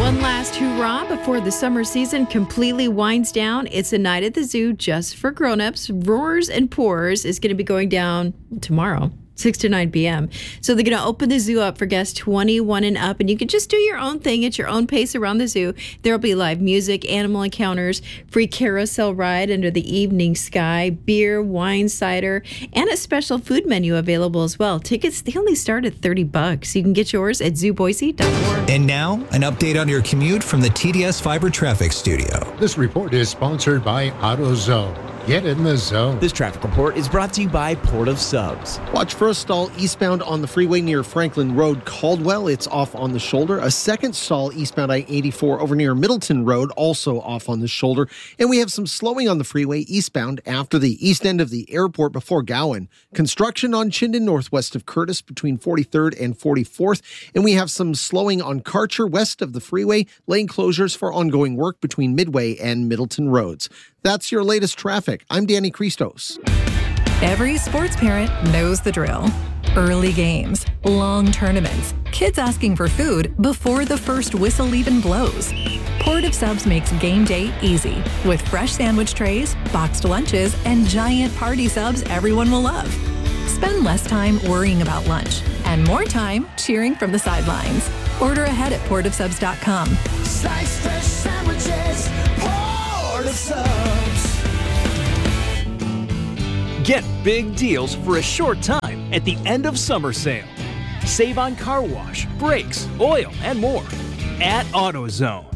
One last hurrah before the summer season completely winds down. It's a night at the zoo just for grown-ups. Roars and Pours is going to be going down tomorrow, 6 to 9 p.m. So they're going to open the zoo up for guests 21 and up, and you can just do your own thing at your own pace around the zoo. There will be live music, animal encounters, free carousel ride under the evening sky, beer, wine, cider, and a special food menu available as well. Tickets, they only start at $30. You can get yours at zooboise.org. And now, an update on your commute from the TDS Fiber Traffic Studio. This report is sponsored by AutoZone. Get in the zone. This traffic report is brought to you by Port of Subs. Watch for a stall eastbound on the freeway near Franklin Road, Caldwell. It's off on the shoulder. A second stall eastbound I-84 over near Middleton Road, also off on the shoulder. And we have some slowing on the freeway eastbound after the east end of the airport before Gowan. Construction on Chinden northwest of Curtis between 43rd and 44th. And we have some slowing on Karcher west of the freeway. Lane closures for ongoing work between Midway and Middleton Roads. That's your latest traffic. I'm Danny Christos. Every sports parent knows the drill. Early games, long tournaments, kids asking for food before the first whistle even blows. Port of Subs makes game day easy with fresh sandwich trays, boxed lunches, and giant party subs everyone will love. Spend less time worrying about lunch and more time cheering from the sidelines. Order ahead at portofsubs.com. Slice fresh sandwiches, Port of Subs. Get big deals for a short time at the end of summer sale. Save on car wash, brakes, oil, and more at AutoZone.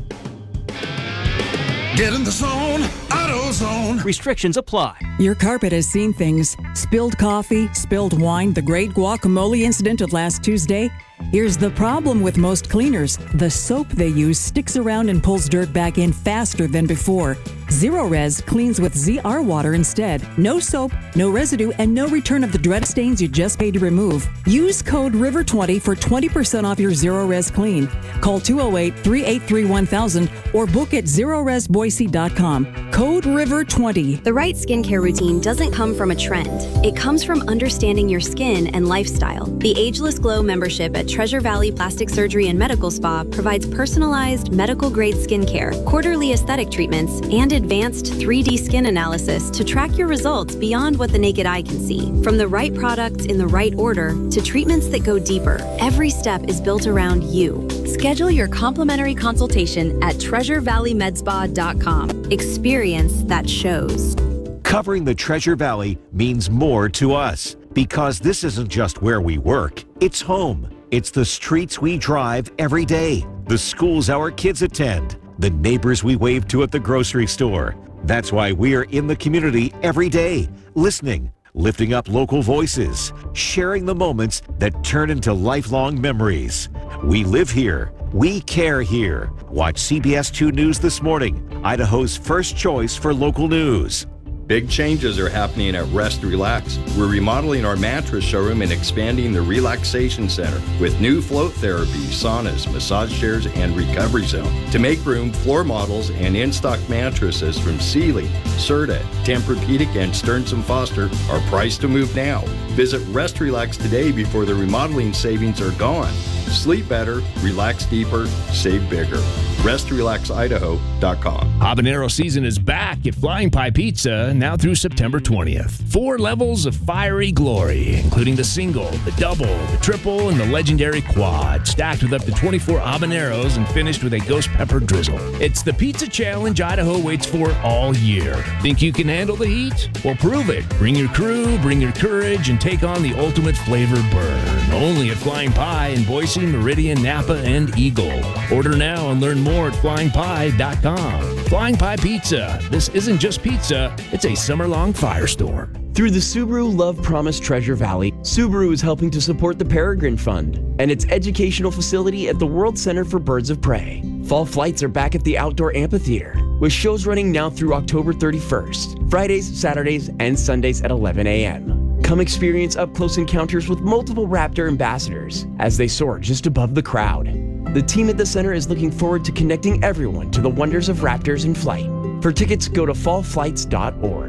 Get in the zone, AutoZone. Restrictions apply. Your carpet has seen things. Spilled coffee, spilled wine, the great guacamole incident of last Tuesday. Here's the problem with most cleaners. The soap they use sticks around and pulls dirt back in faster than before. Zero-Res cleans with ZR water instead. No soap, no residue, and no return of the dread stains you just paid to remove. Use code RIVER20 for 20% off your Zero-Res clean. Call 208-383-1000 or book at ZeroResBoise.com. Code RIVER20. The right skincare routine doesn't come from a trend. It comes from understanding your skin and lifestyle. The Ageless Glow membership at Treasure Valley Plastic Surgery and Medical Spa provides personalized medical-grade skincare, quarterly aesthetic treatments, and advanced 3D skin analysis to track your results beyond what the naked eye can see. From the right products in the right order to treatments that go deeper, every step is built around you. Schedule your complimentary consultation at TreasureValleyMedSpa.com. Experience that shows. Covering the Treasure Valley means more to us because this isn't just where we work, it's home. It's the streets we drive every day, the schools our kids attend, the neighbors we wave to at the grocery store. That's why we're in the community every day, listening, lifting up local voices, sharing the moments that turn into lifelong memories. We live here. We care here. Watch CBS 2 News This Morning, Idaho's first choice for local news. Big changes are happening at Rest Relax. We're remodeling our mattress showroom and expanding the relaxation center with new float therapy, saunas, massage chairs, and recovery zone. To make room, floor models and in-stock mattresses from Sealy, Serta, Tempur-Pedic, and Stearns & Foster are priced to move now. Visit Rest Relax today before the remodeling savings are gone. Sleep better, relax deeper, save bigger. RestRelaxIdaho.com. Habanero season is back at Flying Pie Pizza now through September 20th. 4 levels of fiery glory, including the single, the double, the triple, and the legendary quad, stacked with up to 24 habaneros and finished with a ghost pepper drizzle. It's the pizza challenge Idaho waits for all year. Think you can handle the heat? Well, prove it. Bring your crew, bring your courage, and take on the ultimate flavor burn. Only at Flying Pie in Boise, Meridian, Napa, and Eagle. Order now and learn more at flyingpie.com. Flying Pie Pizza. This isn't just pizza, it's a summer-long firestorm. Through the Subaru Love Promise Treasure Valley, Subaru is helping to support the Peregrine Fund and its educational facility at the World Center for Birds of Prey. Fall flights are back at the Outdoor Amphitheater, with shows running now through October 31st, Fridays, Saturdays, and Sundays at 11 a.m. Come experience up-close encounters with multiple Raptor ambassadors as they soar just above the crowd. The team at the center is looking forward to connecting everyone to the wonders of raptors in flight. For tickets, go to fallflights.org.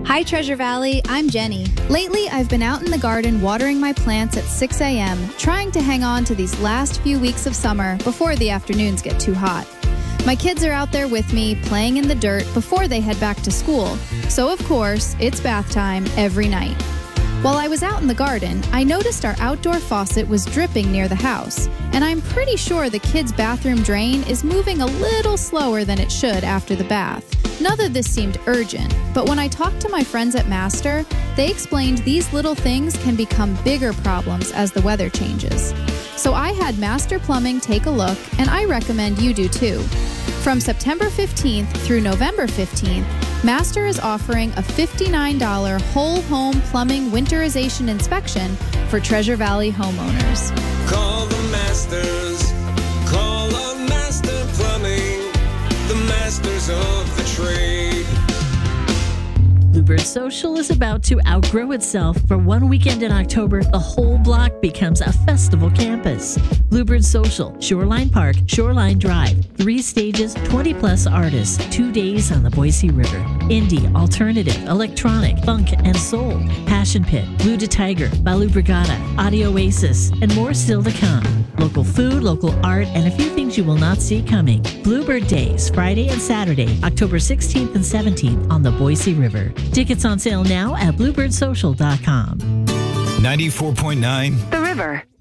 Hi, Treasure Valley. I'm Jenny. Lately, I've been out in the garden watering my plants at 6 a.m., trying to hang on to these last few weeks of summer before the afternoons get too hot. My kids are out there with me, playing in the dirt before they head back to school. So, of course, it's bath time every night. While I was out in the garden, I noticed our outdoor faucet was dripping near the house, and I'm pretty sure the kids' bathroom drain is moving a little slower than it should after the bath. None of this seemed urgent, but when I talked to my friends at Master, they explained these little things can become bigger problems as the weather changes. So I had Master Plumbing take a look, and I recommend you do too. From September 15th through November 15th, Master is offering a $59 whole home plumbing winterization inspection for Treasure Valley homeowners. Call the Masters. Call up Master Plumbing. The masters of the trade. Bluebird Social is about to outgrow itself. For one weekend in October, the whole block becomes a festival campus. Bluebird Social, Shoreline Park, Shoreline Drive, 3 stages, 20-plus artists, 2 days on the Boise River. Indie, alternative, electronic, funk, and soul. Passion Pit, Blue to Tiger, Balu Brigada, Audio Oasis, and more still to come. Local food, local art, and a few things you will not see coming. Bluebird Days, Friday and Saturday, October 16th and 17th on the Boise River. Tickets on sale now at bluebirdsocial.com. 94.9 The River.